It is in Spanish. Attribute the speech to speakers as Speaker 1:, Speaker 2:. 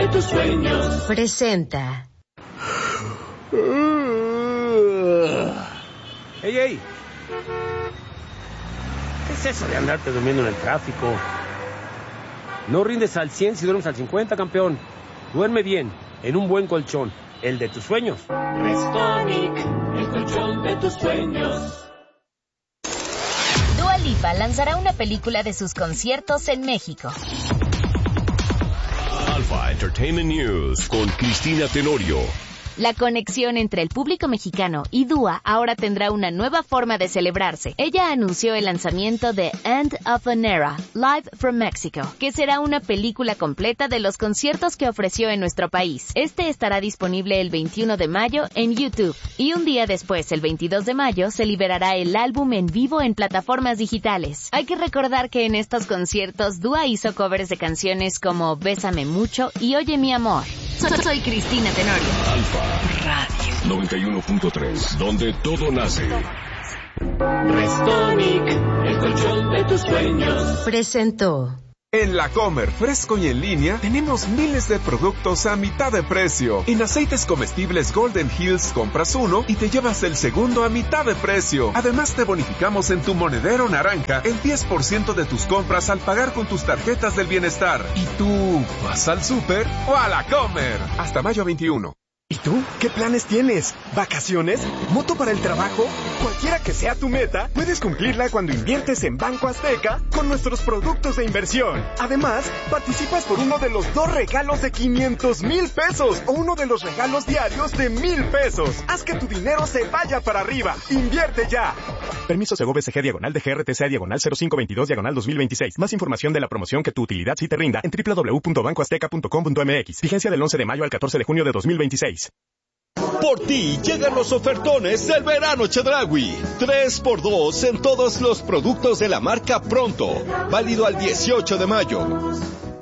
Speaker 1: de tus sueños.
Speaker 2: Presenta.
Speaker 3: ¡Ey, ey! ¿Qué es eso de andarte durmiendo en el tráfico? No rindes al 100 si duermes al 50, campeón. Duerme bien, en un buen colchón, el de tus sueños.
Speaker 1: Restonic, el colchón de tus sueños.
Speaker 4: Dua Lipa lanzará una película de sus conciertos en México.
Speaker 5: Alpha Entertainment News con Cristina Tenorio.
Speaker 4: La conexión entre el público mexicano y Dua ahora tendrá una nueva forma de celebrarse. Ella anunció el lanzamiento de End of an Era, Live from Mexico, que será una película completa de los conciertos que ofreció en nuestro país. Este estará disponible el 21 de mayo en YouTube. Y un día después, el 22 de mayo, se liberará el álbum en vivo en plataformas digitales. Hay que recordar que en estos conciertos Dua hizo covers de canciones como Bésame Mucho y Oye Mi Amor. Soy Cristina Tenorio.
Speaker 5: Alfa
Speaker 4: Radio
Speaker 5: 91.3, donde todo nace.
Speaker 1: Restonic, el colchón de tus sueños.
Speaker 2: Presentó.
Speaker 6: En La Comer, fresco y en línea, tenemos miles de productos a mitad de precio. En aceites comestibles Golden Hills, compras uno y te llevas el segundo a mitad de precio. Además, te bonificamos en tu monedero naranja el 10% de tus compras al pagar con tus tarjetas del bienestar. ¿Y tú, vas al súper o a La Comer? Hasta mayo 21.
Speaker 7: ¿Y tú? ¿Qué planes tienes? ¿Vacaciones? ¿Moto para el trabajo? Cualquiera que sea tu meta, puedes cumplirla cuando inviertes en Banco Azteca con nuestros productos de inversión. Además, participas por uno de los 2 regalos de 500,000 pesos o uno de los regalos diarios de 1,000 pesos. Haz que tu dinero se vaya para arriba. ¡Invierte ya! Permiso Segov SG diagonal de GRTC diagonal 0522 diagonal 2026. Más información de la promoción que tu utilidad sí te rinda en www.bancoazteca.com.mx. Vigencia del 11 de mayo al 14 de junio de 2026.
Speaker 8: Por ti llegan los ofertones del verano Chedraui. 3x2 en todos los productos de la marca Pronto. Válido al 18 de mayo.